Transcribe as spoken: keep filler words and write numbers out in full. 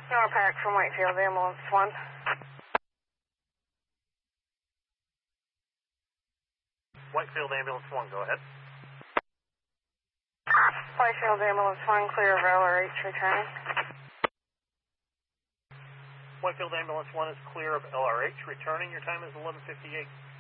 Norpac from Whitefield, ambulance one. Whitefield ambulance one, go ahead. Whitefield ambulance one, clear of L R H returning. Whitefield ambulance one is clear of L R H returning. Your time is eleven fifty-eight.